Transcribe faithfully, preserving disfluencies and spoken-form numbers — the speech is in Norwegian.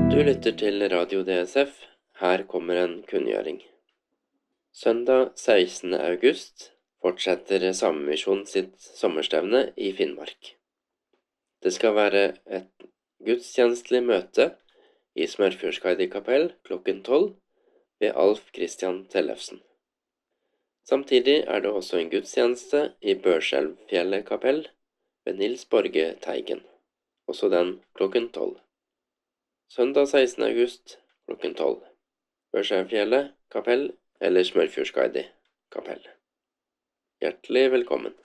Du lytter til Radio D S F. Her kommer en kunngjøring. Søndag sekstende august fortsetter Samemisjon sitt sommerstevne i Finnmark. Det skal være et gudstjenestelig møte i Smørfjordskaidi kapell klokken tolv ved Alf Christian Tellefsen. Samtidig er det også en gudstjeneste i Børselvfjellet kapell ved Nils Borge Teigen, også den klokken tolv. Søndag sekstende august klokken tolv. Børselvfjellet kapell eller Smørfjordskaidi kapell. Hjertelig velkommen.